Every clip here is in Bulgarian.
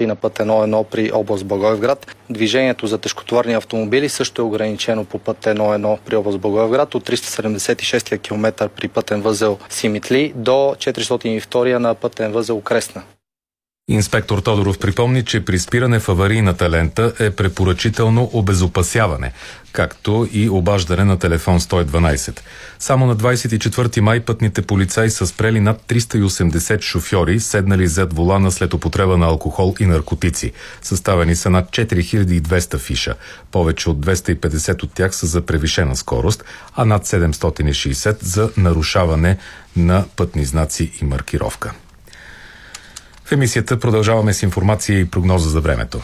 Симитли на път 1-1 при област Благоевград. Движението за тежкотоварни автомобили също е ограничено по път 1-1 при област Благоевград от 376 км при пътен възел Симитли до 402 на пътен възел Кресна. Инспектор Тодоров припомни, че при спиране в аварийната лента е препоръчително обезопасяване, както и обаждане на телефон 112. Само на 24 май пътните полицаи са спрели над 380 шофьори, седнали зад волана след употреба на алкохол и наркотици. Съставени са над 4200 фиша. Повече от 250 от тях са за превишена скорост, а над 760 за нарушаване на пътни знаци и маркировка. В емисията продължаваме с информация и прогноза за времето.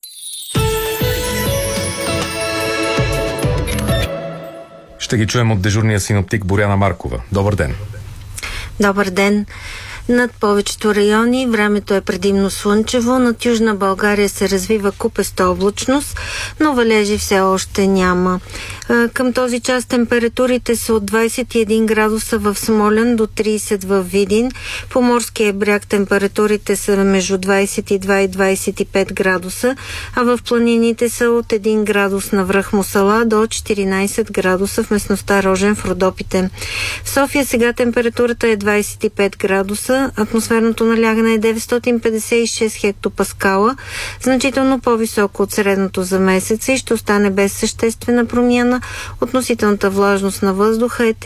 Ще ги чуем от дежурния синоптик Боряна Маркова. Добър ден! Добър ден! Над повечето райони времето е предимно слънчево, над Южна България се развива купеста облачност, но валежи все още няма. Към този час температурите са от 21 градуса в Смолян до 30 в Видин. По морския бряг температурите са между 22 и 25 градуса, а в планините са от 1 градус на връх Мусала до 14 градуса в местността Рожен в Родопите. В София сега температурата е 25 градуса, атмосферното налягане е 956 хектопаскала, значително по-високо от средното за месеца и ще остане без съществена промяна. Относителната влажност на въздуха е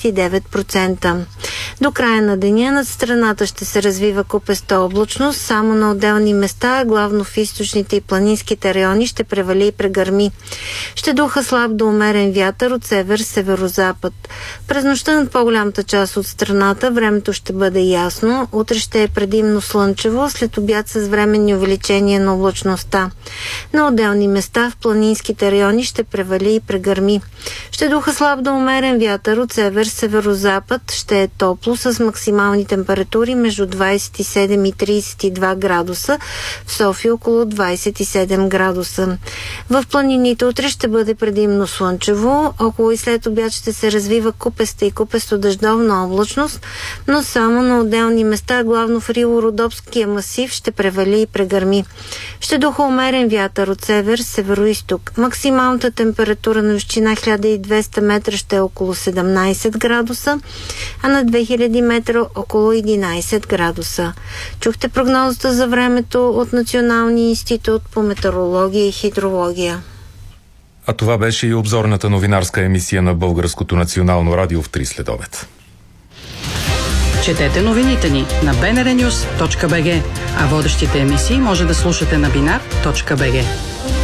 39%. До края на деня над страната ще се развива купеста облачност, само на отделни места, главно в източните и планинските райони ще превали и прегърми. Ще духа слаб до умерен вятър от север-северозапад. През нощта над по-голямата част от страната времето ще бъде ясно. Утре ще е предимно слънчево, след обяд с временни увеличения на облачността. На отделни места в планинските райони ще превали и прегърми. Ще духа слаб до умерен вятър от север-северозапад. Ще е топло с максимални температури между 27 и 32 градуса. В София около 27 градуса. В планините утре ще бъде предимно слънчево. Около и след обяд ще се развива купеста и купесто-дъждовна облачност, но само на отделни места, главно в Рило-Родопския масив, ще превали и прегърми. Ще духа умерен вятър от север, северо-исток. Максималната температура на височина 1200 метра ще е около 17 градуса, а на 2000 метра около 11 градуса. Чухте прогнозата за времето от Националния институт по метеорология и хидрология. А това беше и обзорната новинарска емисия на Българското национално радио в 3 следобед. Четете новините ни на bnrnews.bg, а водещите емисии може да слушате на binar.bg.